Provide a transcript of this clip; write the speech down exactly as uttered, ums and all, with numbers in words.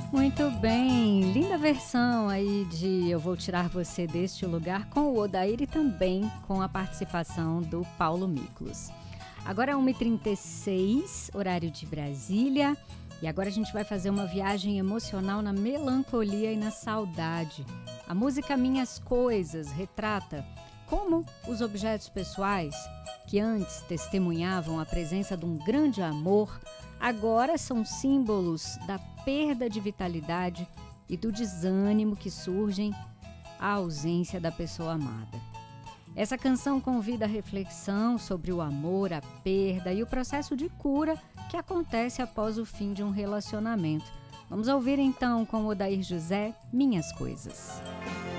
Muito bem, linda versão aí de Eu Vou Tirar Você Deste Lugar com o Odair e também com a participação do Paulo Miklos. Agora é uma e trinta e seis, horário de Brasília, e agora a gente vai fazer uma viagem emocional na melancolia e na saudade. A música Minhas Coisas retrata como os objetos pessoais, que antes testemunhavam a presença de um grande amor, agora são símbolos da perda de vitalidade e do desânimo que surgem à ausência da pessoa amada. Essa canção convida a reflexão sobre o amor, a perda e o processo de cura que acontece após o fim de um relacionamento. Vamos ouvir então com Odair José, Minhas Coisas.